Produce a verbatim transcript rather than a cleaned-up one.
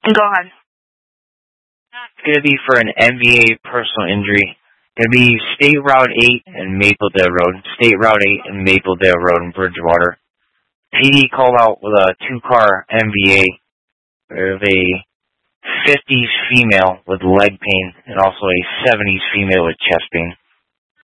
Go ahead. It's going to be for an M V A personal injury. It's going to be State Route eight and Mapledale Road. State Route eight and Mapledale Road in Bridgewater. P D called out with a two-car M V A of a fifties female with leg pain and also a seventies female with chest pain.